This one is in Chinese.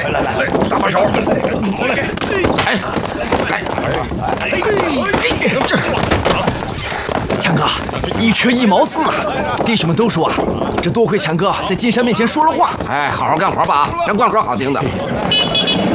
来，搭把手，好嘞！哎，来，这。 强哥，1车1毛4啊！弟兄们都说啊，这多亏强哥在金山面前说了话。 哎，好好干活吧啊，这光说好听的。